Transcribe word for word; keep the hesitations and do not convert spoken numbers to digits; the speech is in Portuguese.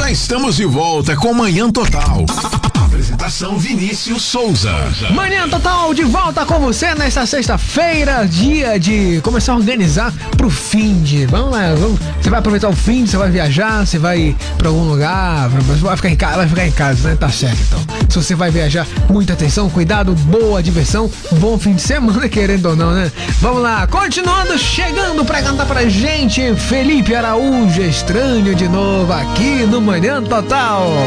Já estamos de volta com Manhã Total. Apresentação Vinícius Souza. Manhã Total de volta com você nesta sexta-feira, dia de começar a organizar pro fim de. Vamos lá, vamos. Você vai aproveitar o fim, você vai viajar, você vai pra algum lugar, vai ficar em casa, vai ficar em casa, né? Tá certo, então. Se você vai viajar, muita atenção, cuidado, boa diversão, bom fim de semana, querendo ou não, né? Vamos lá, continuando, chegando pra cantar pra gente, Felipe Araújo, Estranho de novo aqui no Manhã Total.